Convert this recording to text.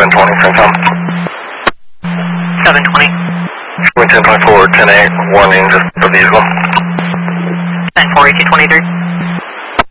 720, Phantom. 720. Wind 10.4, 10-8, warning just for the usual. 10-4, 1823.